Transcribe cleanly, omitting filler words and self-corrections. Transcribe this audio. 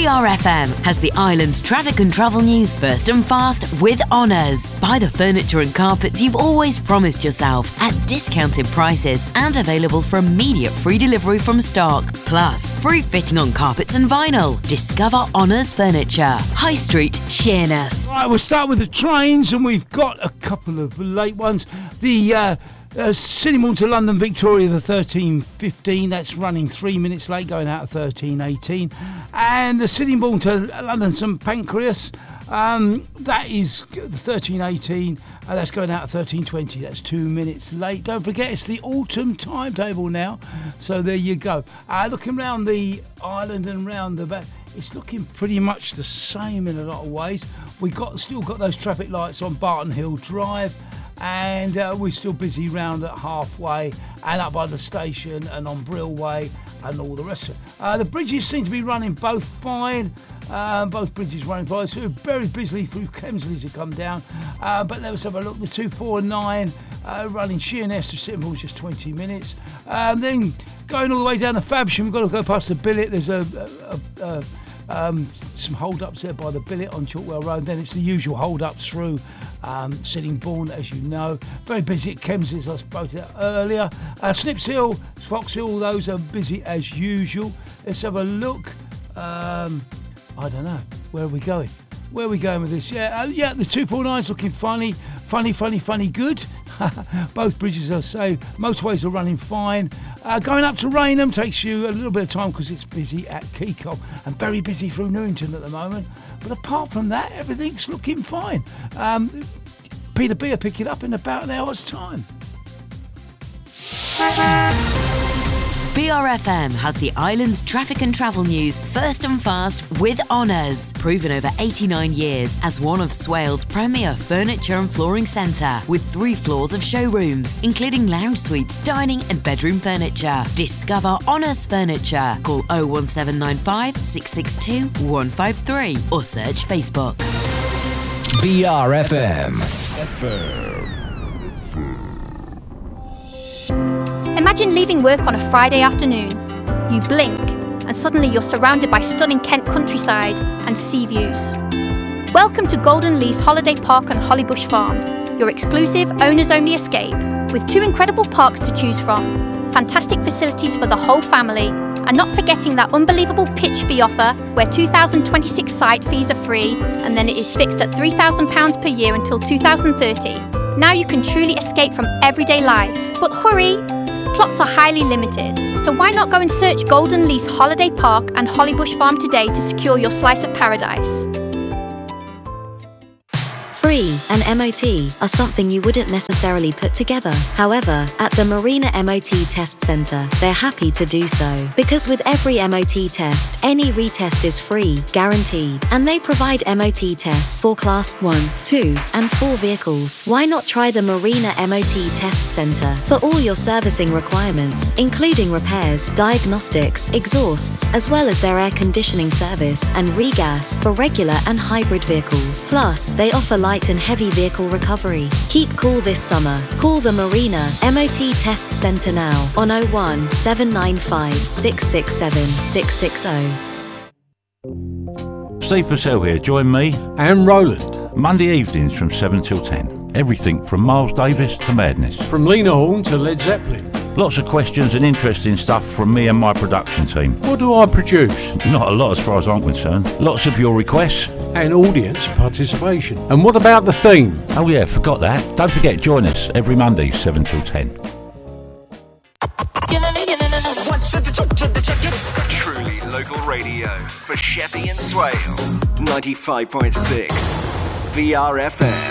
BRFM has the island's traffic and travel news first and fast with Honours. Buy the furniture and carpets you've always promised yourself at discounted prices and available for immediate free delivery from stock. Plus, free fitting on carpets and vinyl. Discover Honours Furniture. High Street, Sheerness. Right, we'll start with the trains, and we've got a couple of late ones. The Sittingbourne to London Victoria, the 13:15, that's running 3 minutes late, going out at 13:18. And the Sittingbourne to London St Pancras, that is the 13:18, that's going out at 13:20, that's 2 minutes late. Don't forget, it's the autumn timetable now, so there you go. Looking around the island and round the back, it's looking pretty much the same in a lot of ways. We've still got those traffic lights on Barton Hill Drive, and we're still busy round at Halfway and up by the station and on Brillway and all the rest of it. The bridges seem to be running both fine. Both bridges running fine. So very busily through Kemsley to come down. But let's have a look. The 249 running Sheerness to Sittingbourne, just 20 minutes. Then going all the way down to Faversham, we've got to go past the Billet. There's some hold-ups there by the Billet on Chalkwell Road. Then it's the usual hold-ups through Sittingbourne, as you know. Very busy at Kemsley, as I spoke about earlier. Snips Hill, Fox Hill, those are busy as usual. Let's have a look. I don't know. Where are we going? Where are we going with this? The 249's looking funny good. Both bridges, I say, motorways are running fine. Going up to Rainham takes you a little bit of time because it's busy at Keacole and very busy through Newington at the moment. But apart from that, everything's looking fine. Peter B will pick it up in about an hour's time. BRFM has the island's traffic and travel news first and fast with Honours. Proven over 89 years as one of Swales' premier furniture and flooring centre, with 3 floors of showrooms, including lounge suites, dining and bedroom furniture. Discover Honours Furniture. Call 01795 662 153 or search Facebook. BRFM. Imagine leaving work on a Friday afternoon. You blink, and suddenly you're surrounded by stunning Kent countryside and sea views. Welcome to Golden Lease Holiday Park on Hollybush Farm, your exclusive owners-only escape, with 2 incredible parks to choose from, fantastic facilities for the whole family, and not forgetting that unbelievable pitch fee offer where 2026 site fees are free, and then it is fixed at £3,000 per year until 2030. Now you can truly escape from everyday life. But hurry! Plots are highly limited, so why not go and search Golden Lease Holiday Park and Hollybush Farm today to secure your slice of paradise. Free and MOT are something you wouldn't necessarily put together. However, at the Marina MOT Test Centre, they're happy to do so. Because with every MOT test, any retest is free, guaranteed. And they provide MOT tests for Class 1, 2 and 4 vehicles. Why not try the Marina MOT Test Centre for all your servicing requirements, including repairs, diagnostics, exhausts, as well as their air conditioning service and regas for regular and hybrid vehicles. Plus, they offer light and heavy vehicle recovery. Keep cool this summer. Call the Marina MOT Test Centre now on 01 795 667 660. Steve Purcell here. Join me and Roland Monday evenings from 7 till 10. Everything from Miles Davis to madness. From Lena Horne to Led Zeppelin. Lots of questions and interesting stuff from me and my production team. What do I produce? Not a lot as far as I'm concerned. Lots of your requests. And audience participation. And what about the theme? Oh yeah, forgot that. Don't forget, join us every Monday, 7 till 10. Truly local radio for Sheppey and Swale. 95.6 BRFM.